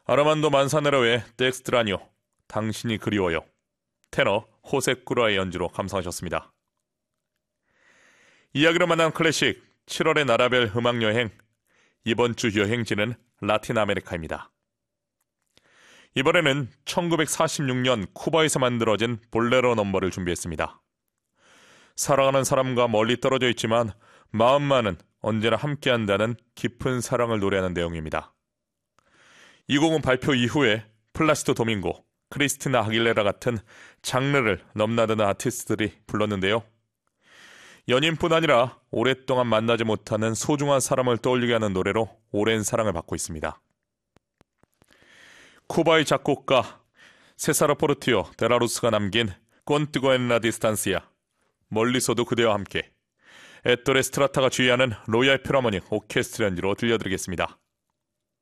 아르만도 만사네로의 텍스트라니오, 당신이 그리워요. 테너 호세 쿠라의 연주로 감상하셨습니다. 이야기로 만난 클래식 7월의 나라별 음악여행, 이번 주 여행지는 라틴 아메리카입니다. 이번에는 1946년 쿠바에서 만들어진 볼레로 넘버를 준비했습니다. 사랑하는 사람과 멀리 떨어져 있지만 마음만은 언제나 함께한다는 깊은 사랑을 노래하는 내용입니다. 이 곡은 발표 이후에 플라시도 도밍고, 크리스티나 아길레라 같은 장르를 넘나드는 아티스트들이 불렀는데요. 연인뿐 아니라 오랫동안 만나지 못하는 소중한 사람을 떠올리게 하는 노래로 오랜 사랑을 받고 있습니다. 쿠바의 작곡가 세사르 포르티오 데라루스가 남긴 콘티고 엔 라 디스탄시아, 멀리서도 그대와 함께, 에토레 스트라타가 지휘하는 로얄 필하모닉 오케스트라 연주로 들려드리겠습니다.